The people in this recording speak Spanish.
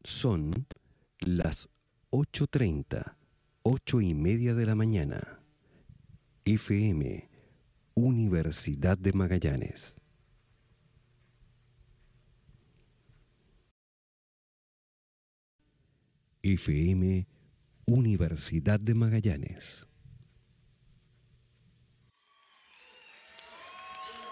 Son las 8:30, 8:30 de la mañana. FM, Universidad de Magallanes. FM, Universidad de Magallanes.